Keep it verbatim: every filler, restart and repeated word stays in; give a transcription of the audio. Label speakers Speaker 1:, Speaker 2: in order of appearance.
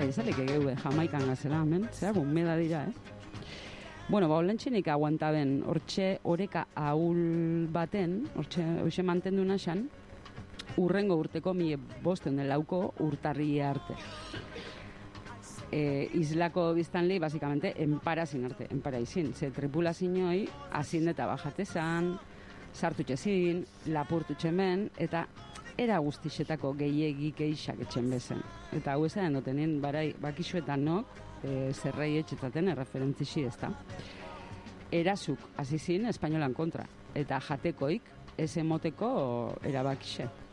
Speaker 1: bai, ezalik egeue, jamaikan gazela, hemen, zera, gumeda dira, eh? Bueno, ba, olentxenik aguantaben, hortxe, oreka ahul baten, hortxe, hortxe mantendu naxan, urrengo urteko mi bosten den lauko urtarri arte. E, islako biztanli, basikamente, enparazin arte, enparazin. Ze tripulazinoi, azin eta bajatezan, sartutxezin, lapurtutxemen, eta era guztixetako gehiagik eixak etxen bezen. Eta hau esan dutenen, barai, bakixuetan nok, e, zerrei etxetaten erreferentzisi ez da. Erazuk, azizin, espainolan kontra. Eta jatekoik, ez emoteko erabakixe.